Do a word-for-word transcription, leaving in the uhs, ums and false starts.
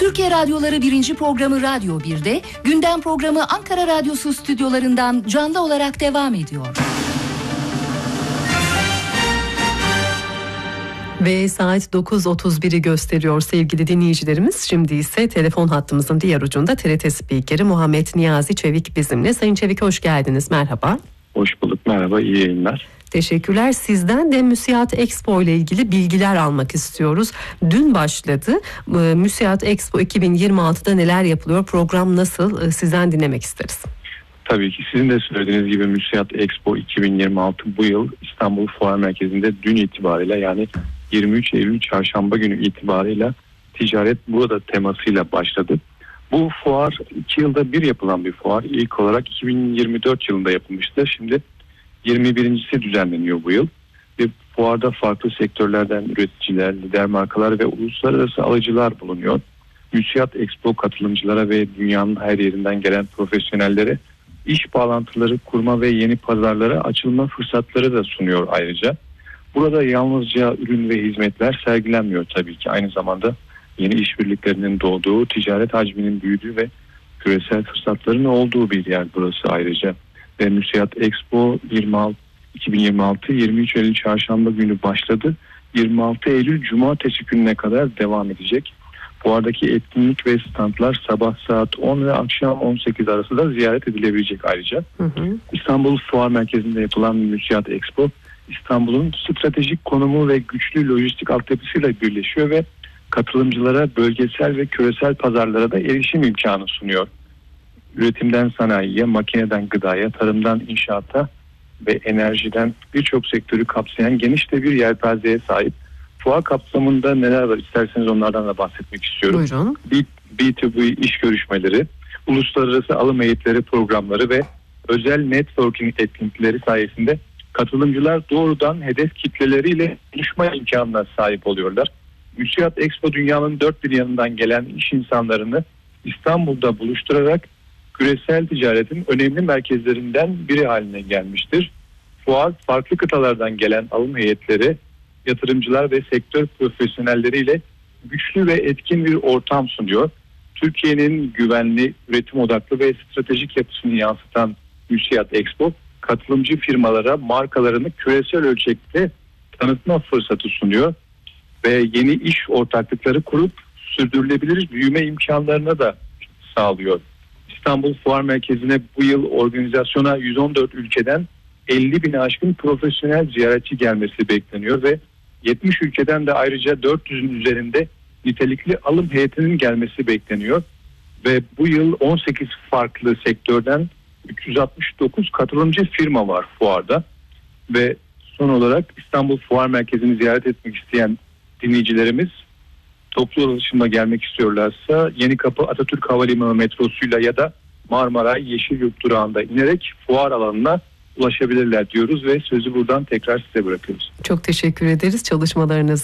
Türkiye Radyoları birinci programı Radyo bir'de, gündem programı Ankara Radyosu stüdyolarından canlı olarak devam ediyor. Ve saat dokuz otuz bir'i gösteriyor sevgili dinleyicilerimiz. Şimdi ise telefon hattımızın diğer ucunda T R T spikeri Muhammed Niyazi Çevik bizimle. Sayın Çevik, hoş geldiniz, merhaba. Hoş bulduk, merhaba, iyi yayınlar. Teşekkürler. Sizden de Müsiat Expo ile ilgili bilgiler almak istiyoruz. Dün başladı. Müsiat Expo iki bin yirmi altıda neler yapılıyor? Program nasıl? Sizden dinlemek isteriz. Tabii ki sizin de söylediğiniz gibi Müsiat Expo iki bin yirmi altı bu yıl İstanbul Fuar Merkezi'nde dün itibariyle, yani yirmi üç Eylül Çarşamba günü itibariyle ticaret burada temasıyla başladı. Bu fuar iki yılda bir yapılan bir fuar. İlk olarak iki bin yirmi dört yılında yapılmıştı. Şimdi yirmi birincisi düzenleniyor bu yıl. Ve fuarda farklı sektörlerden üreticiler, lider markalar ve uluslararası alıcılar bulunuyor. Müsiat Expo katılımcılara ve dünyanın her yerinden gelen profesyonellere iş bağlantıları kurma ve yeni pazarlara açılma fırsatları da sunuyor ayrıca. Burada yalnızca ürün ve hizmetler sergilenmiyor tabii ki. Aynı zamanda yeni işbirliklerinin doğduğu, ticaret hacminin büyüdüğü ve küresel fırsatların olduğu bir yer burası ayrıca. Ve Müsiat Expo iki bin yirmi altı yirmi üç Eylül Çarşamba günü başladı. yirmi altı Eylül Cumartesi gününe kadar devam edecek. Fuardaki etkinlik ve standlar sabah saat on ve akşam on sekiz arası da ziyaret edilebilecek ayrıca. Hı hı. İstanbul Fuar Merkezi'nde yapılan Müsiat Expo, İstanbul'un stratejik konumu ve güçlü lojistik altyapısıyla birleşiyor ve katılımcılara bölgesel ve küresel pazarlara da erişim imkanı sunuyor. Üretimden sanayiye, makineden gıdaya, tarımdan inşaata ve enerjiden birçok sektörü kapsayan geniş de bir yelpazeye sahip. Fuar kapsamında neler var, isterseniz onlardan da bahsetmek istiyorum. Buyurun. B iki B iş görüşmeleri, uluslararası alım heyetleri programları ve özel networking etkinlikleri sayesinde katılımcılar doğrudan hedef kitleleriyle buluşma imkanına sahip oluyorlar. Müsiat Expo dünyanın dört bir yanından gelen iş insanlarını İstanbul'da buluşturarak küresel ticaretin önemli merkezlerinden biri haline gelmiştir. Fuar farklı kıtalardan gelen alım heyetleri, yatırımcılar ve sektör profesyonelleriyle güçlü ve etkin bir ortam sunuyor. Türkiye'nin güvenli, üretim odaklı ve stratejik yapısını yansıtan Müsiat Expo, katılımcı firmalara markalarını küresel ölçekte tanıtma fırsatı sunuyor ve yeni iş ortaklıkları kurup sürdürülebilir büyüme imkanlarına da sağlıyor. İstanbul Fuar Merkezi'ne bu yıl organizasyona yüz on dört ülkeden elli bini aşkın profesyonel ziyaretçi gelmesi bekleniyor ve yetmiş ülkeden de ayrıca dört yüzün üzerinde nitelikli alım heyetinin gelmesi bekleniyor. Ve bu yıl on sekiz farklı sektörden üç yüz altmış dokuz katılımcı firma var fuarda. Ve son olarak İstanbul Fuar Merkezi'ni ziyaret etmek isteyen dinleyicilerimiz toplu ulaşımla gelmek istiyorlarsa Yenikapı Atatürk Havalimanı metrosuyla ya da Marmaray Yeşilyurt durağında inerek fuar alanına ulaşabilirler diyoruz ve sözü buradan tekrar size bırakıyoruz. Çok teşekkür ederiz çalışmalarınız